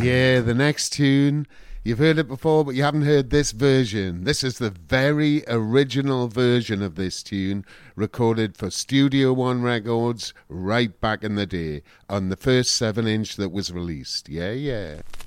Yeah, the next tune, you've heard it before, but you haven't heard this version. This is the very original version of this tune, recorded for Studio One Records right back in the day, on the first 7-inch that was released. Yeah, yeah.